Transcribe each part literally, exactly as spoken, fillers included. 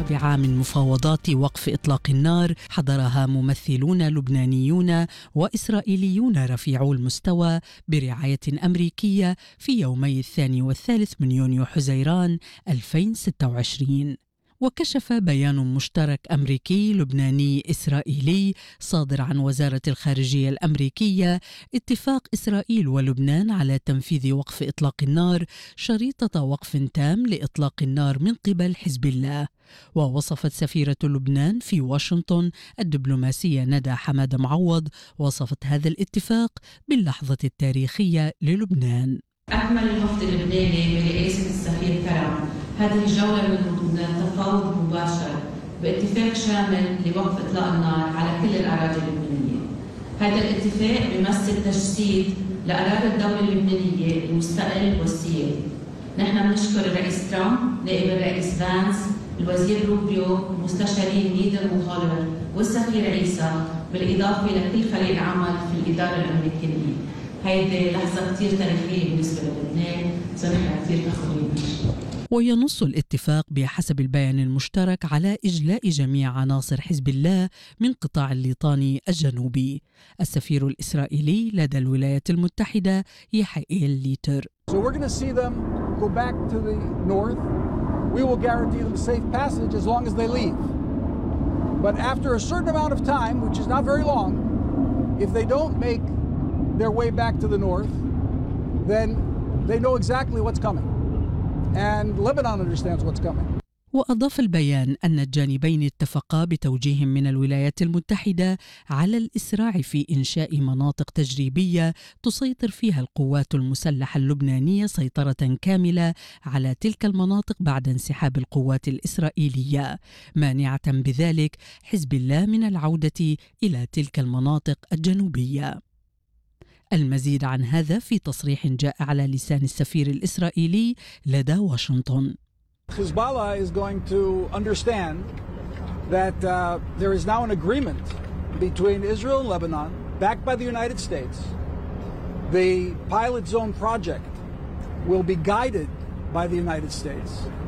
الرابعة من مفاوضات وقف إطلاق النار حضرها ممثلون لبنانيون وإسرائيليون رفيعو المستوى برعاية أمريكية في يومي الثاني والثالث من يونيو حزيران ألفين وستة وعشرين. وكشف بيان مشترك أمريكي لبناني إسرائيلي صادر عن وزارة الخارجية الأمريكية اتفاق إسرائيل ولبنان على تنفيذ وقف إطلاق النار شريطة وقف تام لإطلاق النار من قبل حزب الله. ووصفت سفيرة لبنان في واشنطن الدبلوماسية ندى حماد معوض وصفت هذا الاتفاق باللحظة التاريخية للبنان. أكمل الوفد اللبناني برئاسة السفير كرم هذه الجولة من التفاوض مباشر باتفاق شامل لوقف إطلاق النار على كل الأراضي اللبنانية. هذا الاتفاق بيمثل تجسيد لقرار الدولة اللبنانية المستقل والسيادي. نحن بنشكر الرئيس ترامب، نائب الرئيس فانس، الوزير روبيو، المستشارين نيدر وهولر والسفير عيسى، بالإضافة لكل فريق عمل في الإدارة الأمريكية. هيدي لحظة كتير تاريخية بالنسبة للبنان، صراحة كتير فخورين. وينص الاتفاق بحسب البيان المشترك على إجلاء جميع عناصر حزب الله من قطاع الليطاني الجنوبي. السفير الإسرائيلي لدى الولايات المتحدة يحيى ليتر. So we're going to see them go back to the north. We will guarantee them safe passage as long as they leave. But after a certain amount of time, which is not very long, if they don't make their way back to the north, then they know exactly what's coming. And Lebanon understands what's coming. وأضاف البيان أن الجانبين اتفقا بتوجيه من الولايات المتحدة على الإسراع في إنشاء مناطق تجريبية تسيطر فيها القوات المسلحة اللبنانية سيطرة كاملة على تلك المناطق بعد انسحاب القوات الإسرائيلية، مانعة بذلك حزب الله من العودة إلى تلك المناطق الجنوبية. المزيد عن هذا في تصريح جاء على لسان السفير الإسرائيلي لدى واشنطن. Hezbollah is going to understand that uh, there is now an agreement between Israel and Lebanon, backed by the United States. The pilot zone project will be guided by the United States.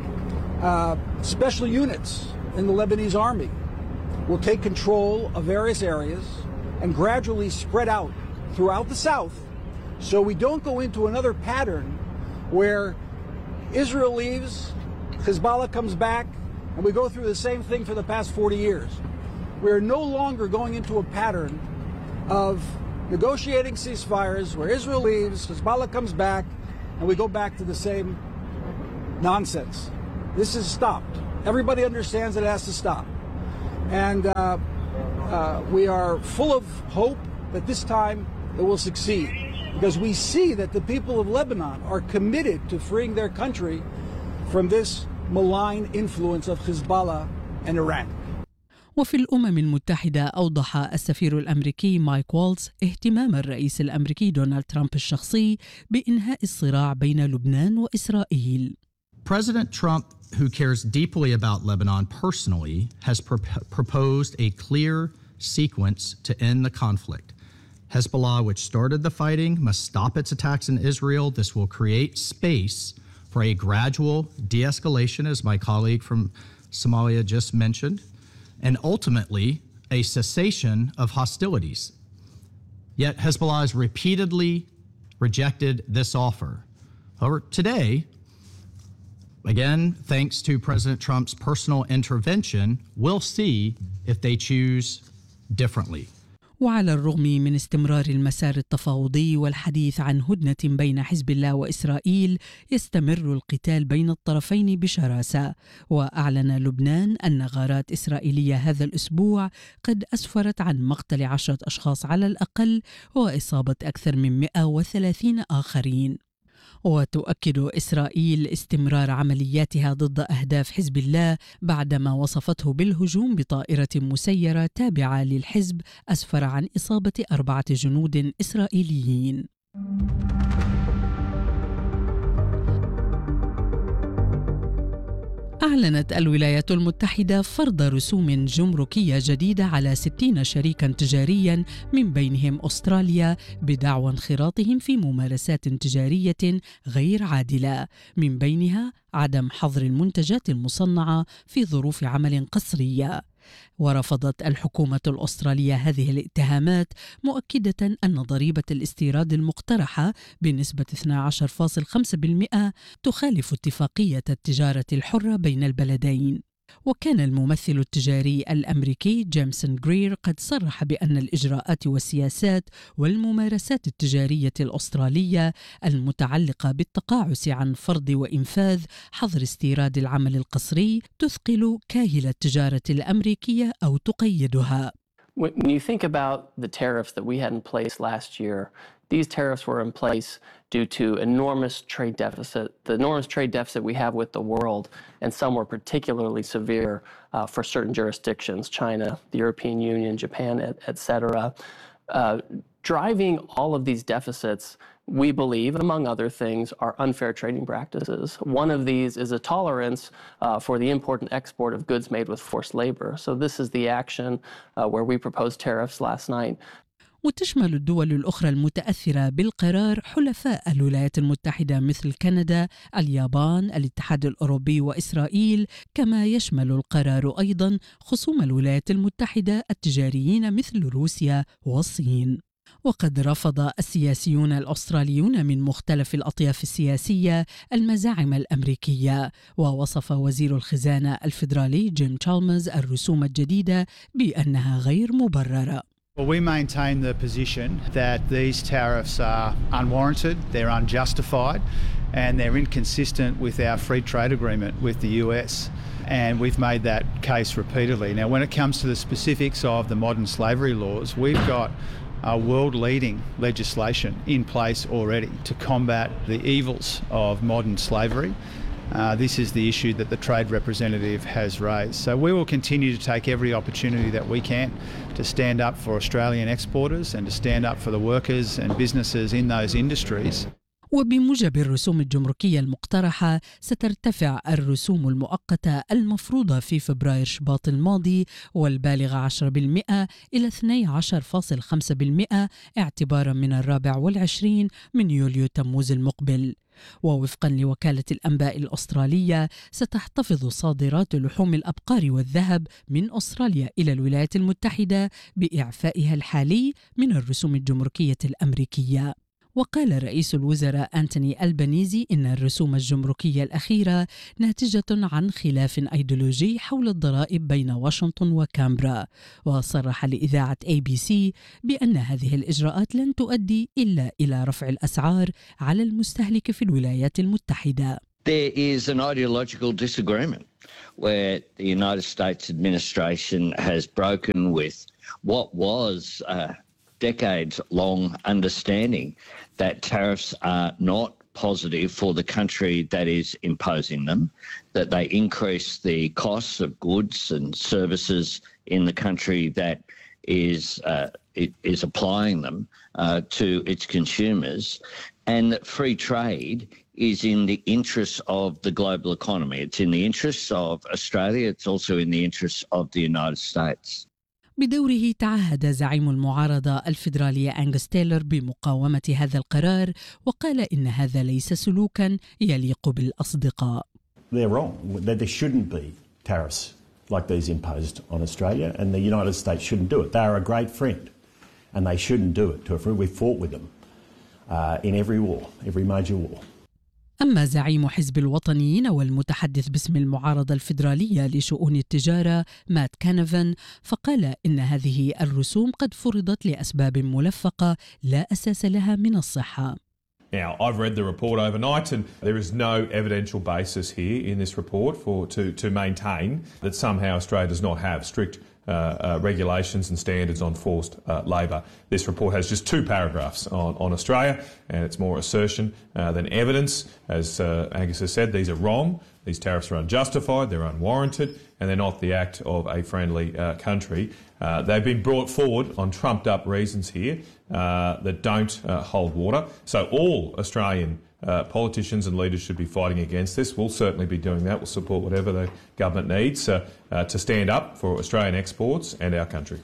Uh, special units in the Lebanese army will take control of various areas and gradually spread out throughout the south, so we don't go into another pattern where Israel leaves, Hezbollah comes back, and we go through the same thing for the past forty years. We are no longer going into a pattern of negotiating ceasefires where Israel leaves, Hezbollah comes back, and we go back to the same nonsense. This is stopped. Everybody understands that it has to stop. And uh, uh, we are full of hope that this time it will succeed, because we see that the people of Lebanon are committed to freeing their country from this malign influence of Hezbollah and Iran. وفي الأمم المتحدة أوضح السفير الأمريكي مايك والتز اهتمام الرئيس الأمريكي دونالد ترامب الشخصي بإنهاء الصراع بين لبنان وإسرائيل. President Trump, who cares deeply about Lebanon personally, has pro- proposed a clear sequence to end the conflict. Hezbollah, which started the fighting, must stop its attacks in Israel. This will create space for a gradual de-escalation, as my colleague from Somalia just mentioned, and ultimately a cessation of hostilities. Yet Hezbollah has repeatedly rejected this offer. However, today, again, thanks to President Trump's personal intervention, we'll see if they choose differently. وعلى الرغم من استمرار المسار التفاوضي والحديث عن هدنة بين حزب الله وإسرائيل، يستمر القتال بين الطرفين بشراسة. وأعلن لبنان أن غارات إسرائيلية هذا الأسبوع قد أسفرت عن مقتل عشرة أشخاص على الأقل وإصابة أكثر من مئة وثلاثين آخرين. وتؤكد إسرائيل استمرار عملياتها ضد أهداف حزب الله بعدما وصفته بالهجوم بطائرة مسيرة تابعة للحزب أسفر عن إصابة أربعة جنود إسرائيليين. أعلنت الولايات المتحدة فرض رسوم جمركية جديدة على ستين شريكاً تجارياً من بينهم أستراليا بدعوى انخراطهم في ممارسات تجارية غير عادلة، من بينها عدم حظر المنتجات المصنعة في ظروف عمل قسرية. ورفضت الحكومة الأسترالية هذه الاتهامات، مؤكدة أن ضريبة الاستيراد المقترحة بنسبة اثني عشر فاصلة خمسة بالمئة تخالف اتفاقية التجارة الحرة بين البلدين. وكان الممثل التجاري الأمريكي جيمسون غرير قد صرح بأن الإجراءات والسياسات والممارسات التجارية الأسترالية المتعلقة بالتقاعس عن فرض وإنفاذ حظر استيراد العمل القسري تثقل كاهل التجارة الأمريكية أو تقيدها. When you think about the tariffs that we had in place last year, these tariffs were in place due to enormous trade deficit, the enormous trade deficit we have with the world, and some were particularly severe uh, for certain jurisdictions, China, the European Union, Japan, et, et cetera. Uh, driving all of these deficits, we believe, among other things, are unfair trading practices. One of these is a tolerance uh, for the import and export of goods made with forced labor. So this is the action uh, where we proposed tariffs last night. وتشمل الدول الأخرى المتأثرة بالقرار حلفاء الولايات المتحدة مثل كندا، اليابان، الاتحاد الأوروبي وإسرائيل، كما يشمل القرار أيضاً خصوم الولايات المتحدة التجاريين مثل روسيا والصين. وقد رفض السياسيون الأستراليون من مختلف الأطياف السياسية المزاعم الأمريكية، ووصف وزير الخزانة الفيدرالي جيم تشالمرز الرسوم الجديدة بأنها غير مبررة. Well, we maintain the position that these tariffs are unwarranted, they're unjustified, and they're inconsistent with our free trade agreement with the U S. And we've made that case repeatedly. Now, when it comes to the specifics of the modern slavery laws, we've got uh, world-leading legislation in place already to combat the evils of modern slavery. Uh, this is the issue that the trade representative has raised. So we will continue to take every opportunity that we can to stand up for Australian exporters and to stand up for the workers and businesses in those industries. وبموجب الرسوم الجمركية المقترحة سترتفع الرسوم المؤقتة المفروضة في فبراير شباط الماضي والبالغة عشرة بالمئة إلى اثني عشر فاصلة خمسة بالمئة اعتبارا من الرابع والعشرين من يوليو تموز المقبل. ووفقا لوكالة الأنباء الأسترالية ستحتفظ صادرات لحوم الأبقار والذهب من أستراليا إلى الولايات المتحدة بإعفائها الحالي من الرسوم الجمركية الأمريكية. وقال رئيس الوزراء أنتوني ألبانيزي إن الرسوم الجمركية الأخيرة ناتجة عن خلاف أيديولوجي حول الضرائب بين واشنطن وكامبرا، وصرح لإذاعة إيه بي سي بأن هذه الإجراءات لن تؤدي إلا إلى رفع الأسعار على المستهلك في الولايات المتحدة. There is an ideological disagreement where the United States administration has broken with what was uh, decades-long understanding that tariffs are not positive for the country that is imposing them, that they increase the costs of goods and services in the country that is uh, it is applying them uh, to its consumers, and that free trade is in the interests of the global economy. It's in the interests of Australia. It's also in the interests of the United States. بدوره تعهد زعيم المعارضة الفيدرالية أنغوس تايلور بمقاومة هذا القرار، وقال إن هذا ليس سلوكاً يليق بالأصدقاء. They're wrong. There shouldn't be tariffs like these imposed on Australia, and the United States shouldn't do it. They are a great friend, and they shouldn't do it to a friend. We fought with them uh, in every war, every major war. أما زعيم حزب الوطنيين والمتحدث باسم المعارضة الفيدرالية لشؤون التجارة مات كانافان فقال إن هذه الرسوم قد فرضت لأسباب ملفقة لا أساس لها من الصحة. Now, I've read the report overnight and there is no evidential basis here in this report for to, to maintain that somehow Australia does not have strict Uh, uh, regulations and standards on forced uh, labour. This report has just two paragraphs on, on Australia, and it's more assertion uh, than evidence. As uh, Angus has said, these are wrong. These tariffs are unjustified, they're unwarranted, and they're not the act of a friendly uh, country. Uh, they've been brought forward on trumped up reasons here uh, that don't uh, hold water. So all Australian uh, politicians and leaders should be fighting against this. We'll certainly be doing that. We'll support whatever the government needs uh, uh, to stand up for Australian exports and our country.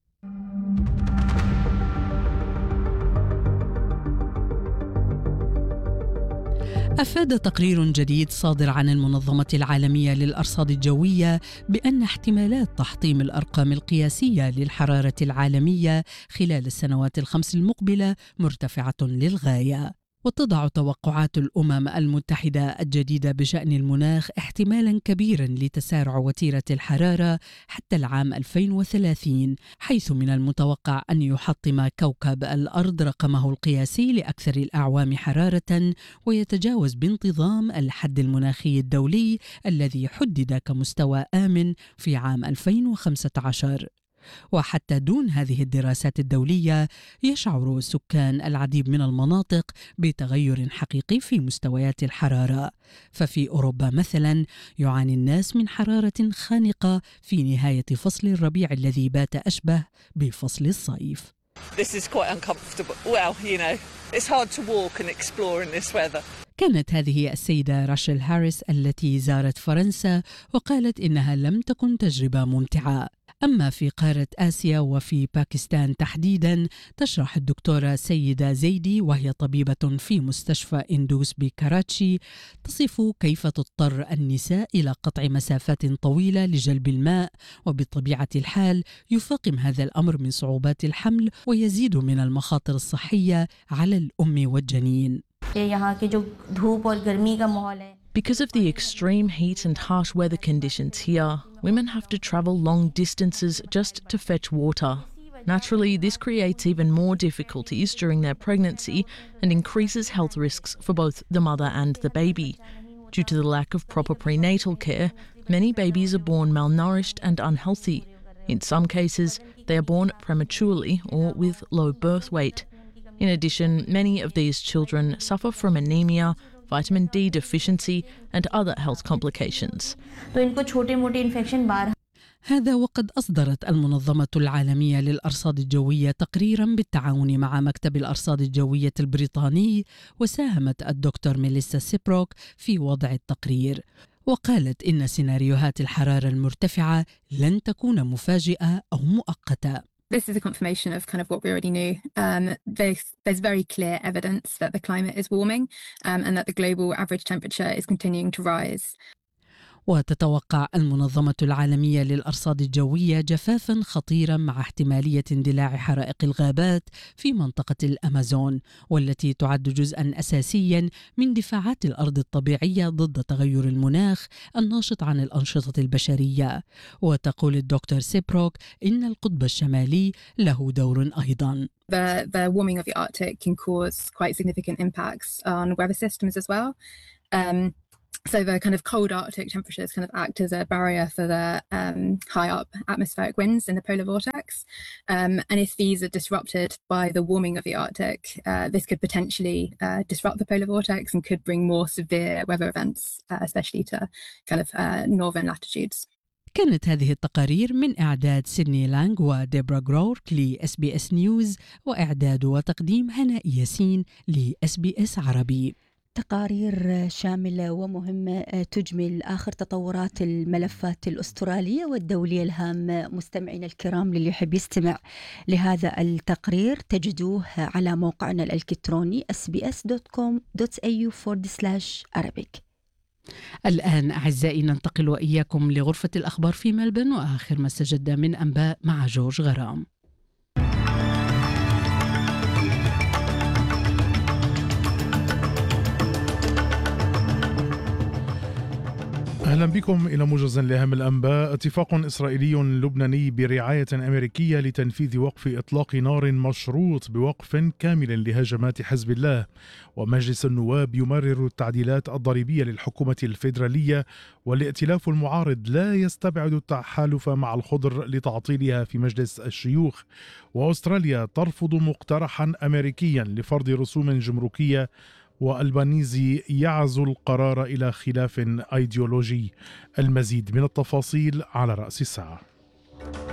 أفاد تقرير جديد صادر عن المنظمة العالمية للأرصاد الجوية بأن احتمالات تحطيم الأرقام القياسية للحرارة العالمية خلال السنوات الخمس المقبلة مرتفعة للغاية. وتضع توقعات الأمم المتحدة الجديدة بشأن المناخ احتمالاً كبيراً لتسارع وتيرة الحرارة حتى العام ألفين وثلاثين، حيث من المتوقع أن يحطم كوكب الأرض رقمه القياسي لأكثر الأعوام حرارة ويتجاوز بانتظام الحد المناخي الدولي الذي حدد كمستوى آمن في عام ألفين وخمسة عشر. وحتى دون هذه الدراسات الدولية يشعر سكان العديد من المناطق بتغير حقيقي في مستويات الحرارة، ففي أوروبا مثلا يعاني الناس من حرارة خانقة في نهاية فصل الربيع الذي بات أشبه بفصل الصيف. This is quite uncomfortable. Well, you know, it's hard to walk and explore in this weather. كانت هذه السيدة راشيل هاريس التي زارت فرنسا وقالت إنها لم تكن تجربة ممتعة. أما في قارة آسيا وفي باكستان تحديداً، تشرح الدكتورة سيدة زيدي وهي طبيبة في مستشفى إندوس بكراتشي تصف كيف تضطر النساء إلى قطع مسافات طويلة لجلب الماء، وبطبيعة الحال يفاقم هذا الأمر من صعوبات الحمل ويزيد من المخاطر الصحية على الأم والجنين. Because of the extreme heat and harsh weather conditions here, women have to travel long distances just to fetch water. Naturally, this creates even more difficulties during their pregnancy and increases health risks for both the mother and the baby. Due to the lack of proper prenatal care, many babies are born malnourished and unhealthy. In some cases, they are born prematurely or with low birth weight. In addition, many of these children suffer from anemia, vitamin D deficiency and other health complications. هذا وقد أصدرت المنظمة العالمية للأرصاد الجوية تقريراً بالتعاون مع مكتب الأرصاد الجوية البريطاني، وساهمت الدكتور ميليسا سيبروك في وضع التقرير، وقالت إن سيناريوهات الحرارة المرتفعة لن تكون مفاجئة أو مؤقتة. This is a confirmation of kind of what we already knew. Um, there's, there's very clear evidence that the climate is warming um, and that the global average temperature is continuing to rise. وتتوقع المنظمة العالمية للأرصاد الجوية جفافاً خطيراً مع احتمالية اندلاع حرائق الغابات في منطقة الأمازون، والتي تعد جزءاً أساسياً من دفاعات الأرض الطبيعية ضد تغير المناخ الناشط عن الأنشطة البشرية. وتقول الدكتور سيبروك إن القطب الشمالي له دور أيضاً. The, the warming of the Arctic can cause quite significant impacts on weather systems as well. Um, So the kind of cold Arctic temperatures kind of act as a barrier for the um, high up atmospheric winds in the polar vortex. Um, and if these are disrupted by the warming of the Arctic, uh, this could potentially uh, disrupt the polar vortex and could bring more severe weather events, uh, especially to kind of uh, northern latitudes. كانت هذه التقارير من إعداد سيدني لانغ وديبرا غرورك لإس بي إس نيوز، وإعداد وتقديم هناء ياسين لإس بي إس عربي. تقارير شاملة ومهمة تجمل آخر تطورات الملفات الأسترالية والدولية الهامة. مستمعين الكرام، للي يحب يستمع لهذا التقرير تجدوه على موقعنا الإلكتروني إس بي إس دوت كوم دوت إيه يو فورورد سلاش أرابيك. الآن أعزائي ننتقل وإياكم لغرفة الأخبار في ملبن وآخر ما استجد من أنباء مع جورج غرام. أهلا بكم إلى موجز لأهم الأنباء. اتفاق إسرائيلي لبناني برعاية أمريكية لتنفيذ وقف إطلاق نار مشروط بوقف كامل لهجمات حزب الله. ومجلس النواب يمرر التعديلات الضريبية للحكومة الفيدرالية، والائتلاف المعارض لا يستبعد التحالف مع الخضر لتعطيلها في مجلس الشيوخ. وأستراليا ترفض مقترحا أمريكيا لفرض رسوم جمركية، والبانيزي يعزو القرار إلى خلاف أيديولوجي. المزيد من التفاصيل على رأس الساعة.